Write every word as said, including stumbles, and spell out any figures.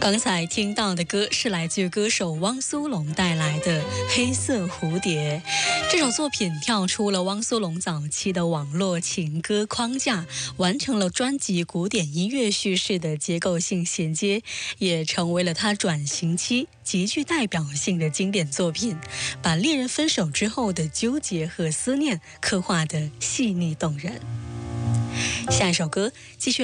刚才听到的歌是来自歌手汪苏泷带来的《黑色蝴蝶》。这首作品跳出了汪苏泷早期的网络情歌框架，完成了专辑古典音乐叙事的结构性衔接，也成为了他转型期极具代表性的经典作品，把恋人分手之后的纠结和思念刻画得细腻动人。下一首歌继续